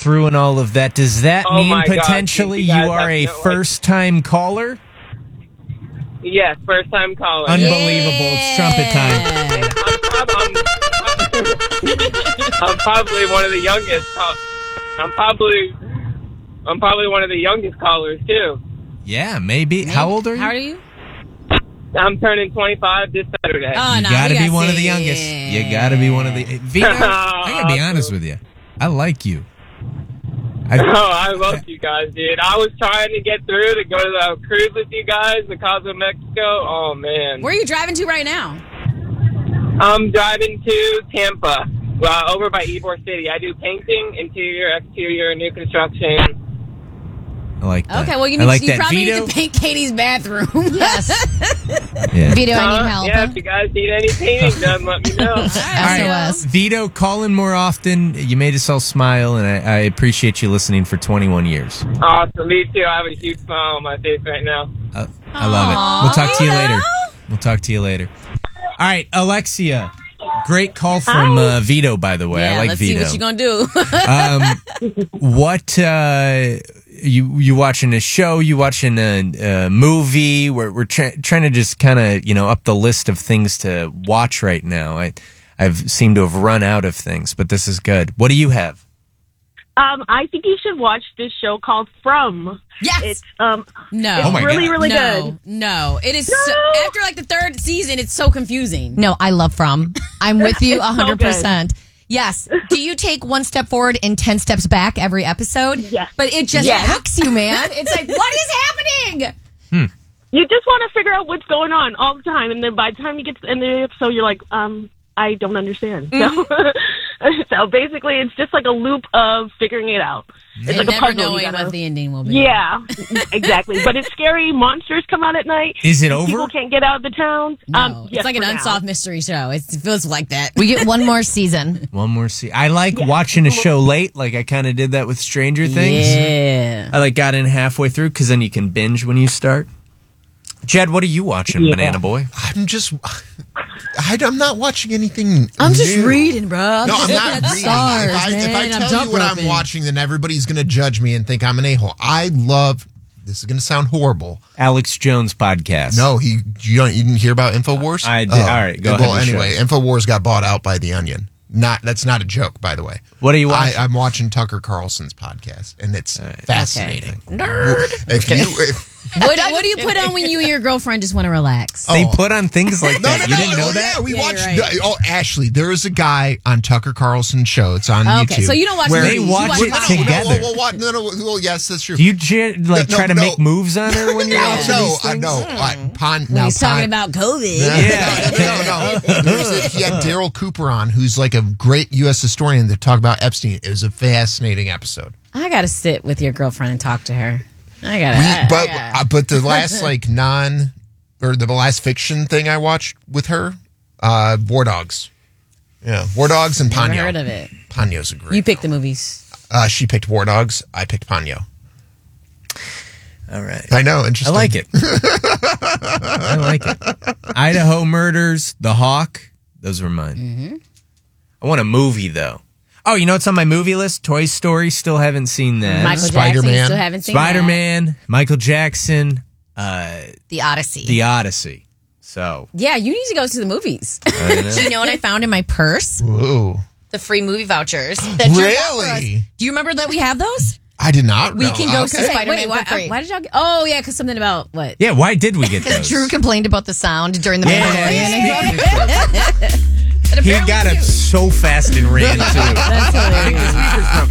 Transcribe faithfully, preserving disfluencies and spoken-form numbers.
through and all of that. Does that Oh mean my God, potentially you you, guys are have a no idea. first-time caller? Yes, first time calling. Unbelievable. It's trumpet time. I'm, I'm, I'm probably one of the youngest. Call- I'm probably I'm probably one of the youngest callers too. Yeah, maybe. How old are you? How old are you? I'm turning twenty-five this Saturday. Oh, You no, gotta we be gotta one of the see youngest. it. You gotta be one of the... Vito, I gotta be honest with you. I like you. I, Oh, I love you guys, dude. I was trying to get through to go to the cruise with you guys, the Cabo Mexico. Oh, man. Where are you driving to right now? I'm driving to Tampa, well, over by Ybor City. I do painting, interior, exterior, new construction. I like that. Okay, well, you, I need, like you that. probably Vito? need to paint Katie's bathroom. Yes. Yeah. Vito, I need Uh, help. yeah, if you guys need any painting done, let me know. All S O S. Vito, call in more often. You made us all smile, and I, I appreciate you listening for twenty-one years. Awesome. Me too. I have a huge smile on my face right now. Uh, I love it. We'll talk to you later. We'll talk to you later. All right, Alexia. Great call from uh, Vito, by the way. Yeah, I like let's Vito. see what you're going to do. um, what uh, you you watching a show? You watching a, a movie? We're we're tra- trying to just kind of you know up the list of things to watch right now. I I've seemed to have run out of things, but this is good. What do you have? Um, I think you should watch this show called From. Yes. It's um, No. it's Oh my really, God. really no, good. No, it is No. so, after like the third season, it's so confusing. No, I love From. I'm with you It's so one hundred percent. Yes. Do you take one step forward and ten steps back every episode? Yes. But it just Yes. hooks you, man. It's like, what is happening? You just want to figure out what's going on all the time, and then by the time you get to the end of the episode, you're like, um, I don't understand. So, so basically, it's just like a loop of figuring it out. It's And like a never puzzle. You knowing gotta- what the ending will be. Yeah, exactly. But it's scary. Monsters come out at night. Is it over? People can't get out of the town. No, um, it's yes, like an for now. unsolved mystery show. It's, it feels like that. We get one more season. One more see. I like watching a show late, like I kind of did that with Stranger Things. Yeah. I like got in halfway through because then you can binge when you start. Jed, what are you watching, Yeah. Banana Boy? I'm just, I, I'm not watching anything. I'm just new. reading, bro. I'm No, just I'm looking not at the reading. stars, if I, man. if I I'm tell you jump what roping. I'm watching, then everybody's going to judge me and think I'm an a-hole. I love, this is going to sound horrible. Alex Jones podcast. No, he, you, don't, you didn't hear about InfoWars? I did. All right, go well, ahead and anyway, show. InfoWars got bought out by The Onion. Not That's not a joke, by the way. What are you watching? I, I'm watching Tucker Carlson's podcast, and it's fascinating. Nerd. If you, if, What, what do you put on when you and your girlfriend just want to relax? They Oh. put on things like No, that. no, You no. didn't know oh, that? Yeah, we Yeah, watched. you're right. Oh, Ashley, there is a guy on Tucker Carlson's show. It's on Okay, YouTube. so you don't watch where the They movies. You watch watch it no, no, together. No, well, well, no, no, well, yes, that's true. Do you j- like No, try to no. make moves on her when you're no, watching no, these uh, things? no. Uh, Pon, When now, he's talking Pon- about COVID. Yeah. no, no, no. There was a- he had Daryl Cooper on, who's like a great U S historian to talk about Epstein. It was a fascinating episode. I got to sit with your girlfriend and talk to her. I got We, to. but uh, but the last like non or the last fiction thing I watched with her, uh, War Dogs. Yeah, War Dogs and Never Ponyo. heard of it. Ponyo's a great. You pick the movies. Uh, she picked War Dogs. I picked Ponyo. All right. I know. I Interesting. like it. I like it. Idaho Murders, The Hawk. Those were mine. Mm-hmm. I want a movie, though. Oh, you know what's on my movie list? Toy Story. Still haven't seen that. Michael Jackson. Spider-Man. You still haven't seen Spider that. Man, Michael Jackson, uh, The Odyssey. The Odyssey. So, Yeah, you need to go to the movies. I don't know. Do you know what I found in my purse? Ooh. The free movie vouchers. That Drew got for us. Really? Do you remember that we have those? I did not. We know. can go Okay. see Spider-Man Wait, why, for free. why did y'all get, oh, yeah, because something about what? Yeah, why did we get those? Drew complained about the sound during the Yeah, Mandalorian. he got up so fast and ran, too. That's hilarious. Speaker's broken.